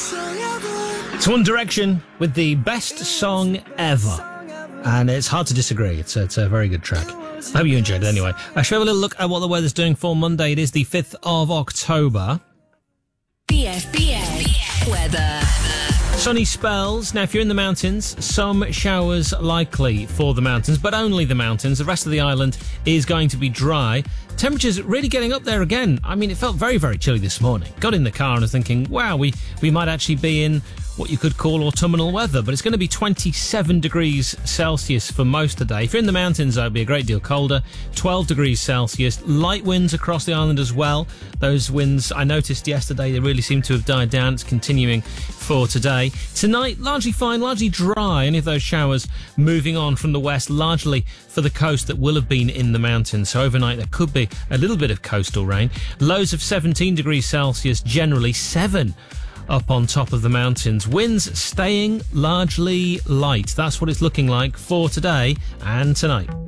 It's One Direction with the best song ever. And it's hard to disagree. It's a very good track. I hope you enjoyed it anyway. I shall have a little look at what the weather's doing for Monday. It is the 5th of October. BFBS weather. Sunny spells. Now, if you're in the mountains, some showers likely for the mountains, but only the mountains. The rest of the island is going to be dry. Temperatures really getting up there again. I mean, it felt very, very chilly this morning. Got in the car and was thinking, wow, we might actually be in what you could call autumnal weather, but it's going to be 27 degrees Celsius for most of the day. If you're in the mountains, it'll be a great deal colder. 12 degrees Celsius. Light winds across the island as well. Those winds, I noticed yesterday, they really seem to have died down. It's continuing for today. Tonight, largely fine, largely dry. Any of those showers moving on from the west, largely for the coast that will have been in the mountains. So overnight, there could be a little bit of coastal rain. Lows of 17 degrees Celsius, generally 7 up on top of the mountains. Winds staying largely light. That's what it's looking like for today and tonight.